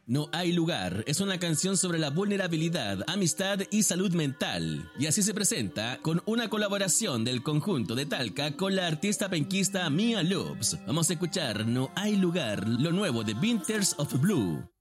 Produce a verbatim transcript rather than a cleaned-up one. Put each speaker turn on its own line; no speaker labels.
No hay lugar es una canción sobre la vulnerabilidad, amistad y salud mental. Y así se presenta con una colaboración del conjunto de Talca con la artista penquista Mia Loops. Vamos a escuchar No hay lugar, lo nuevo de Winters of Blue.